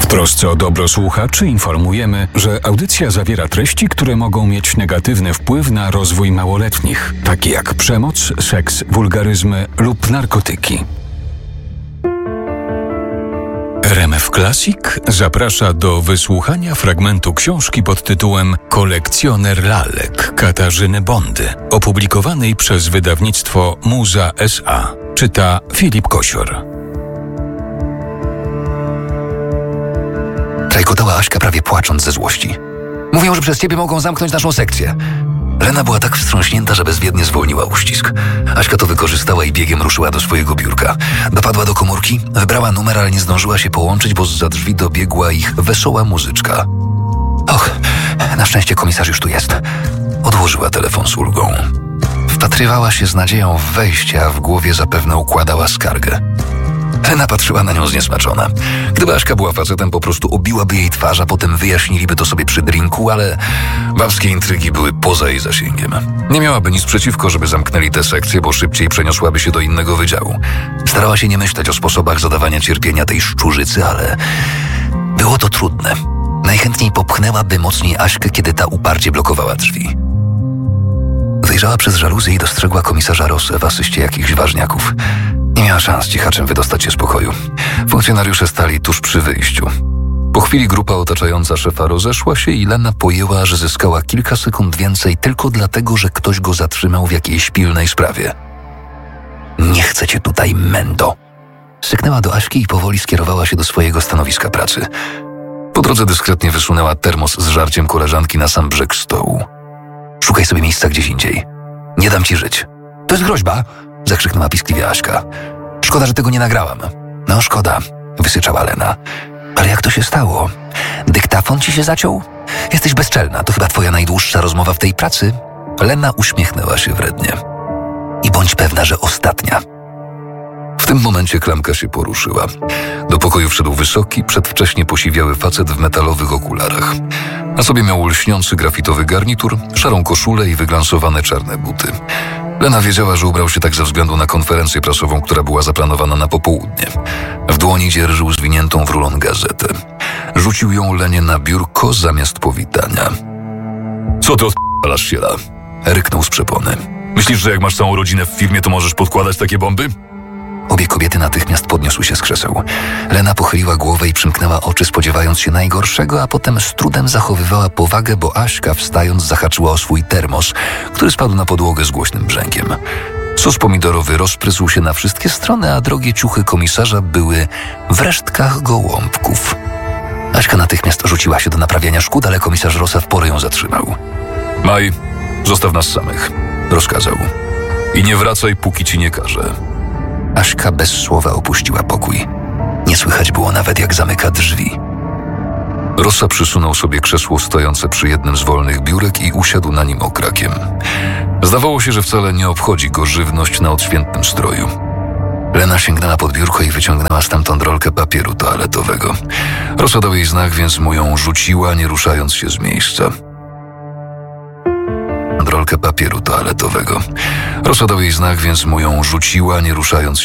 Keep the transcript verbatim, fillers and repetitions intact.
trosce o dobro słuchaczy informujemy, że audycja zawiera treści, które mogą mieć negatywny wpływ na rozwój małoletnich, takie jak przemoc, seks, wulgaryzmy lub narkotyki. R M F Classic zaprasza do wysłuchania fragmentu książki pod tytułem Kolekcjoner lalek Katarzyny Bondy, opublikowanej przez wydawnictwo Muza S A. Czyta Filip Kosior. Trajkotała Aśka, prawie płacząc ze złości. Mówią, że przez ciebie mogą zamknąć naszą sekcję. Lena była tak wstrząśnięta, że bezwiednie zwolniła uścisk. Aśka to wykorzystała i biegiem ruszyła do swojego biurka. Dopadła do komórki, wybrała numer, ale nie zdążyła się połączyć, bo zza drzwi dobiegła ich wesoła muzyczka. Och, na szczęście komisarz już tu jest. Odłożyła telefon z ulgą. Wpatrywała się z nadzieją w wejście, a w głowie zapewne układała skargę. Lena patrzyła na nią zniesmaczona. Gdyby Aśka była facetem, po prostu obiłaby jej twarz, a potem wyjaśniliby to sobie przy drinku, ale babskie intrygi były poza jej zasięgiem. Nie miałaby nic przeciwko, żeby zamknęli tę sekcję, bo szybciej przeniosłaby się do innego wydziału. Starała się nie myśleć o sposobach zadawania cierpienia tej szczurzycy, ale było to trudne. Najchętniej popchnęłaby mocniej Aśkę, kiedy ta uparcie blokowała drzwi. Wyjrzała przez żaluzję i dostrzegła komisarza Rosę w asyście jakichś ważniaków. Nie miała szans cichaczem wydostać się z pokoju. Funkcjonariusze stali tuż przy wyjściu. Po chwili grupa otaczająca szefa rozeszła się i Lena pojęła, że zyskała kilka sekund więcej tylko dlatego, że ktoś go zatrzymał w jakiejś pilnej sprawie. Nie chcę cię tutaj, mendo! Syknęła do Aśki i powoli skierowała się do swojego stanowiska pracy. Po drodze dyskretnie wysunęła termos z żarciem koleżanki na sam brzeg stołu. Szukaj sobie miejsca gdzieś indziej. Nie dam ci żyć. To jest groźba! Zakrzyknęła piskliwie Aśka. Szkoda, że tego nie nagrałam. No szkoda, wysyczała Lena. Ale jak to się stało? Dyktafon ci się zaciął? Jesteś bezczelna, to chyba twoja najdłuższa rozmowa w tej pracy? Lena uśmiechnęła się wrednie. I bądź pewna, że ostatnia. W tym momencie klamka się poruszyła. Do pokoju wszedł wysoki, przedwcześnie posiwiały facet w metalowych okularach. Na sobie miał lśniący grafitowy garnitur, szarą koszulę i wyglansowane czarne buty. Lena wiedziała, że ubrał się tak ze względu na konferencję prasową, która była zaplanowana na popołudnie. W dłoni dzierżył zwiniętą w rulon gazetę. Rzucił ją Lenie na biurko zamiast powitania. Co ty odpalasz, siela? Ryknął z przepony. Myślisz, że jak masz całą rodzinę w firmie, to możesz podkładać takie bomby? Obie kobiety natychmiast podniosły się z krzeseł. Lena pochyliła głowę i przymknęła oczy, spodziewając się najgorszego, a potem z trudem zachowywała powagę, bo Aśka, wstając, zahaczyła o swój termos, który spadł na podłogę z głośnym brzękiem. Sos pomidorowy rozprysł się na wszystkie strony, a drogie ciuchy komisarza były w resztkach gołąbków. Aśka natychmiast rzuciła się do naprawiania szkód, ale komisarz Rosa w porę ją zatrzymał. Maj, zostaw nas samych, rozkazał. I nie wracaj, póki ci nie każę. Aśka bez słowa opuściła pokój. Nie słychać było nawet, jak zamyka drzwi. Rosa przysunął sobie krzesło stojące przy jednym z wolnych biurek i usiadł na nim okrakiem. Zdawało się, że wcale nie obchodzi go żywność na odświętnym stroju. Lena sięgnęła pod biurko i wyciągnęła stamtąd rolkę papieru toaletowego. Rosa dał jej znak, więc mu ją rzuciła, nie ruszając się z miejsca. Rolkę papieru toaletowego. Rosa dał jej znak, więc mu ją rzuciła, nie ruszając